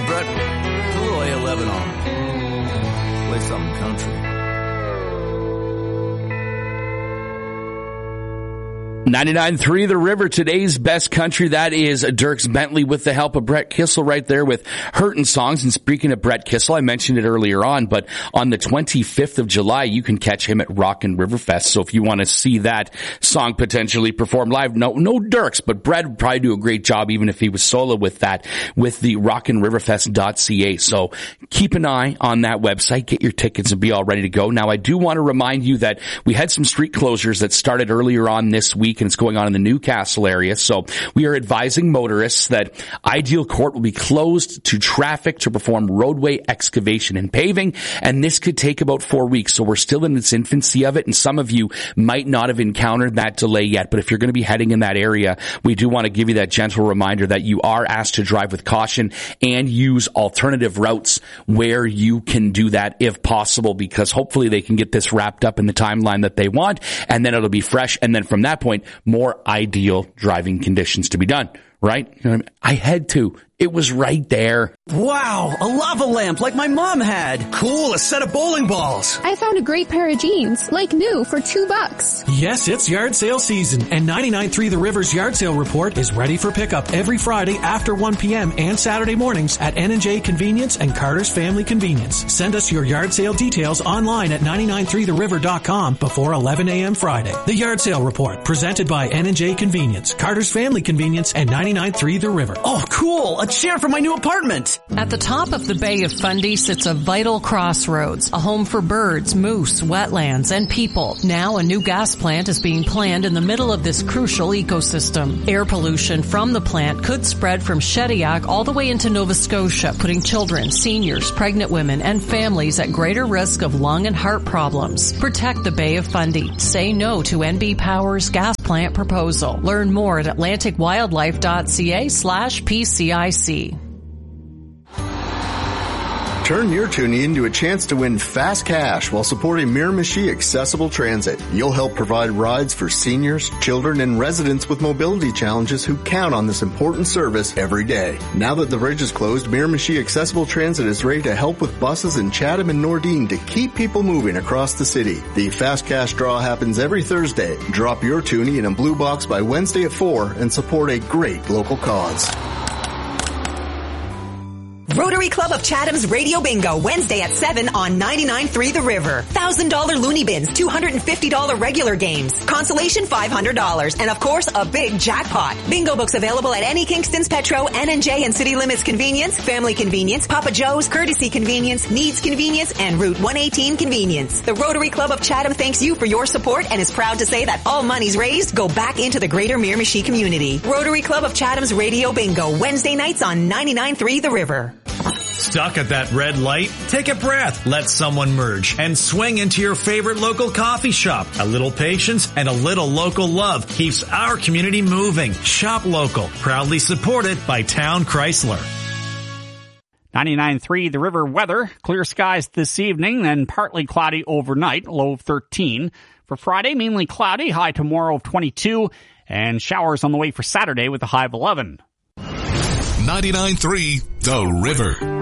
Brett, a little A11 on. Play something country. 99.3 The River, today's best country. That is Dierks Bentley with the help of Brett Kissel right there with Hurtin' Songs. And speaking of Brett Kissel, I mentioned it earlier on, but on the 25th of July, you can catch him at Rockin' River Fest. So if you want to see that song potentially performed live, no Dierks, but Brett would probably do a great job even if he was solo with that, with the rockinriverfest.ca. So keep an eye on that website, get your tickets and be all ready to go. Now, I do want to remind you that we had some street closures that started earlier on this week, and it's going on in the Newcastle area. So we are advising motorists that Ideal Court will be closed to traffic to perform roadway excavation and paving, and this could take about 4 weeks. So we're still in its infancy of it, and some of you might not have encountered that delay yet. But if you're going to be heading in that area, we do want to give you that gentle reminder that you are asked to drive with caution and use alternative routes where you can do that if possible, because hopefully they can get this wrapped up in the timeline that they want, and then it'll be fresh. And then from that point, more ideal driving conditions to be done, right? You know what I mean? I had to. It was right there. Wow, a lava lamp like my mom had. Cool, a set of bowling balls. I found a great pair of jeans, like new, for $2. Yes, it's yard sale season, and 99.3 The River's yard sale report is ready for pickup every Friday after 1 p.m. and Saturday mornings at N&J Convenience and Carter's Family Convenience. Send us your yard sale details online at 993theriver.com before 11 a.m. Friday. The yard sale report, presented by N&J Convenience, Carter's Family Convenience, and 99.3 The River. Oh, cool, a chair for my new apartment. At the top of the Bay of Fundy sits a vital crossroads, a home for birds, moose, wetlands, and people. Now a new gas plant is being planned in the middle of this crucial ecosystem. Air pollution from the plant could spread from Shediac all the way into Nova Scotia, putting children, seniors, pregnant women, and families at greater risk of lung and heart problems. Protect the Bay of Fundy. Say no to NB Power's gas plant proposal. Learn more at atlanticwildlife.ca/PCIC. Turn your toonie into a chance to win fast cash while supporting Miramichi Accessible Transit. You'll help provide rides for seniors, children, and residents with mobility challenges who count on this important service every day. Now that the bridge is closed, Miramichi Accessible Transit is ready to help with buses in Chatham and Nordine to keep people moving across the city. The fast cash draw happens every Thursday. Drop your toonie in a blue box by Wednesday at 4 and support a great local cause. Rotary Club of Chatham's Radio Bingo, Wednesday at 7 on 99.3 The River. $1,000 loony bins, $250 regular games, consolation $500, and of course, a big jackpot. Bingo books available at any Kingston's Petro, N&J and City Limits Convenience, Family Convenience, Papa Joe's, Courtesy Convenience, Needs Convenience, and Route 118 Convenience. The Rotary Club of Chatham thanks you for your support and is proud to say that all monies raised go back into the greater Miramichi community. Rotary Club of Chatham's Radio Bingo, Wednesday nights on 99.3 The River. Stuck at that red light? Take a breath, let someone merge, and swing into your favorite local coffee shop. A little patience and a little local love keeps our community moving. Shop local, proudly supported by Town Chrysler. 99.3 The River weather. Clear skies this evening, then partly cloudy overnight, low of 13. For Friday, mainly cloudy, high tomorrow of 22, and showers on the way for Saturday with a high of 11. 99.3 The River.